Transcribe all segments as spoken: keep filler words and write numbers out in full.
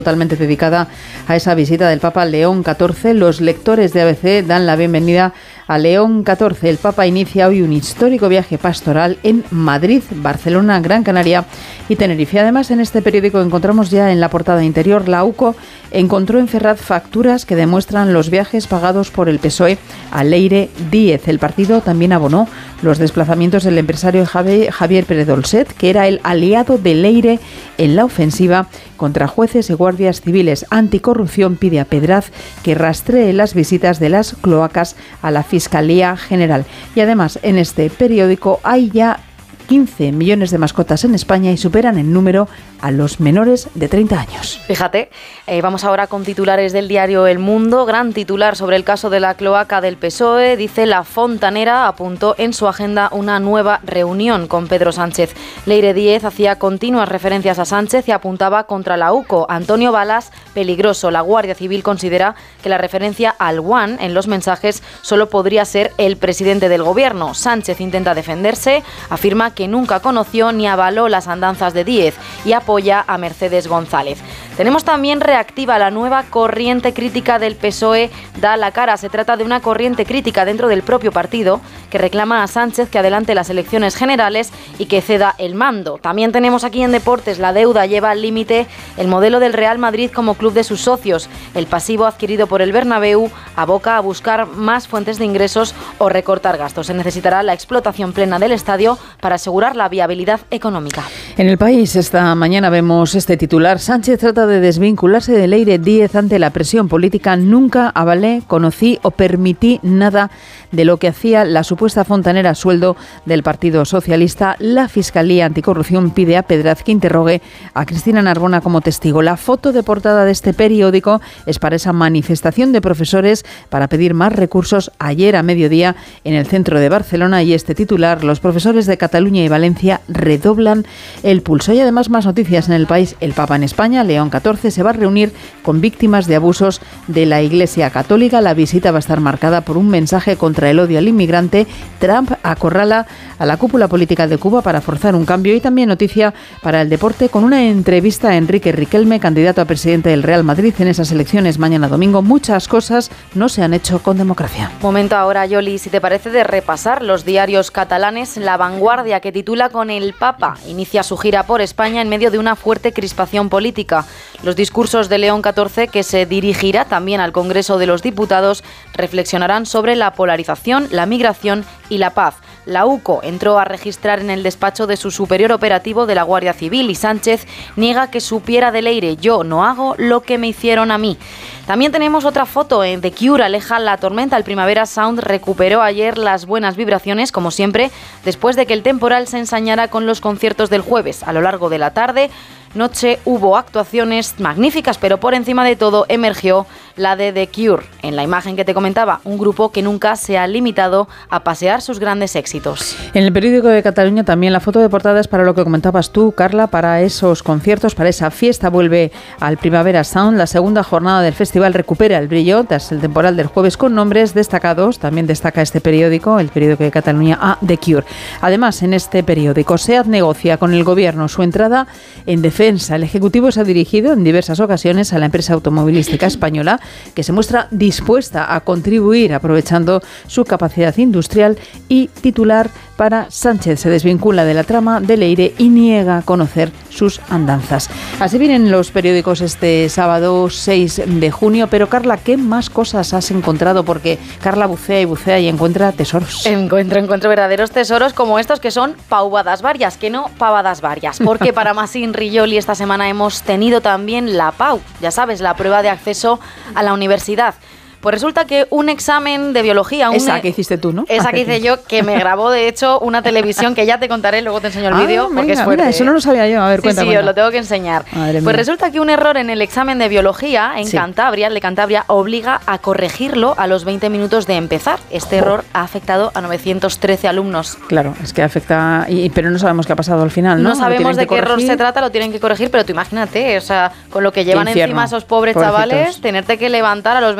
totalmente dedicada a esa visita del Papa León catorce. Los lectores de A B C dan la bienvenida a León catorce. El Papa inicia hoy un histórico viaje pastoral en Madrid, Barcelona, Gran Canaria y Tenerife. Además, en este periódico encontramos ya en la portada interior, la UCO encontró en Ferraz facturas que demuestran los viajes pagados por el P S O E a Leire Díez. El partido también abonó los desplazamientos del empresario Javier Pérez Dolcet, que era el aliado de Leire en la ofensiva contra jueces y guardias civiles. Anticorrupción pide a Pedraz que rastree las visitas de las cloacas a la Fiscalía General. Y además, en este periódico hay ya quince millones de mascotas en España y superan en número a los menores de treinta años. Fíjate, eh, vamos ahora con titulares del diario El Mundo. Gran titular sobre el caso de la cloaca del P S O E. Dice: La Fontanera apuntó en su agenda una nueva reunión con Pedro Sánchez. Leire Díez hacía continuas referencias a Sánchez y apuntaba contra la UCO. Antonio Balas: peligroso. La Guardia Civil considera que la referencia al One en los mensajes solo podría ser el presidente del gobierno. Sánchez intenta defenderse, afirma que que nunca conoció ni avaló las andanzas de Díez y apoya a Mercedes González. Tenemos también reactiva la nueva corriente crítica del P S O E, da la cara. Se trata de una corriente crítica dentro del propio partido que reclama a Sánchez que adelante las elecciones generales y que ceda el mando. También tenemos aquí en deportes: la deuda lleva al límite el modelo del Real Madrid como club de sus socios. El pasivo adquirido por el Bernabéu aboca a buscar más fuentes de ingresos o recortar gastos. Se necesitará la explotación plena del estadio para asegurar la viabilidad económica. En El País esta mañana vemos este titular: Sánchez trata de desvincularse de Leire Díez ante la presión política. Nunca avalé, conocí o permití nada de lo que hacía la supuesta fontanera a sueldo del Partido Socialista. La Fiscalía Anticorrupción pide a Pedraz que interrogue a Cristina Narbona como testigo. La foto de portada de este periódico es para esa manifestación de profesores para pedir más recursos ayer a mediodía en el centro de Barcelona, y este titular: los profesores de Cataluña y Valencia redoblan el pulso. Y además más noticias en El País. El Papa en España, León catorce, se va a reunir con víctimas de abusos de la Iglesia Católica. La visita va a estar marcada por un mensaje contra el odio al inmigrante. Trump acorrala a la cúpula política de Cuba para forzar un cambio. Y también noticia para el deporte con una entrevista a Enrique Riquelme, candidato a presidente del Real Madrid en esas elecciones mañana domingo. Muchas cosas no se han hecho con democracia. Momento ahora, Yoli, si te parece, de repasar los diarios catalanes. La Vanguardia, que titula: con el Papa inicia su gira por España en medio de una fuerte crispación política. Los discursos de León catorce, que se dirigirá también al Congreso de los Diputados, reflexionarán sobre la polarización, la migración y la paz. La UCO entró a registrar en el despacho de su superior operativo de la Guardia Civil y Sánchez niega que supiera de Leire. Yo no hago lo que me hicieron a mí. También tenemos otra foto en The Cure: aleja la tormenta. El Primavera Sound recuperó ayer las buenas vibraciones, como siempre, después de que el temporal se ensañara con los conciertos del jueves. A lo largo de la tarde noche hubo actuaciones magníficas, pero por encima de todo emergió la de The Cure. En la imagen que te comentaba, un grupo que nunca se ha limitado a pasear sus grandes éxitos. En el periódico de Cataluña también la foto de portada es para lo que comentabas tú, Carla, para esos conciertos, para esa fiesta. Vuelve al Primavera Sound. La segunda jornada del festival recupera el brillo tras el temporal del jueves, con nombres destacados. También destaca este periódico, el periódico de Cataluña, a The Cure. Además, en este periódico, SEAT negocia con el gobierno su entrada en defensa. El Ejecutivo se ha dirigido en diversas ocasiones a la empresa automovilística española, que se muestra dispuesta a contribuir aprovechando su capacidad industrial. Y titular para Sánchez: se desvincula de la trama de Leire y niega conocer sus andanzas. Así vienen los periódicos este sábado seis de junio. Pero Carla, ¿qué más cosas has encontrado? Porque Carla bucea y bucea y encuentra tesoros. Encuentro, encuentro verdaderos tesoros como estos, que son pauvadas varias, que no pavadas varias. Porque para más Inri, Yoli, esta semana hemos tenido también la P A U, ya sabes, la prueba de acceso a la universidad. Pues resulta que un examen de biología... Un esa que hiciste tú, ¿no? Esa que hice yo, que me grabó, de hecho, una televisión, que ya te contaré, luego te enseño el ah, vídeo, venga, porque es fuerte. Mira, eso no lo sabía yo. A ver, sí, cuenta, sí, cuenta. os lo tengo que enseñar. Madre pues mía. resulta que un error en el examen de biología en sí. Cantabria, el de Cantabria, obliga a corregirlo a los veinte minutos de empezar. Este oh. error ha afectado a novecientos trece alumnos. Claro, es que afecta... Y, pero no sabemos qué ha pasado al final, ¿no? No sabemos de qué error se trata, lo tienen que corregir, pero tú imagínate, o sea, con lo que llevan encima esos pobres Pobrecitos. Chavales, tenerte que levantar a los veinte minutos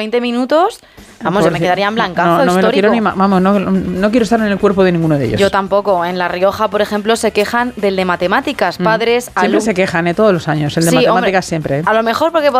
institutos, vamos, yo me quedaría en blancazo no, no histórico. Me lo quiero ni, vamos, no, no quiero estar en el cuerpo de ninguno de ellos. Yo tampoco. En La Rioja, por ejemplo, se quejan del de matemáticas. Padres, mm. Siempre alum- se quejan, ¿eh? Todos los años. El de sí, matemáticas hombre, siempre. ¿eh? A lo mejor porque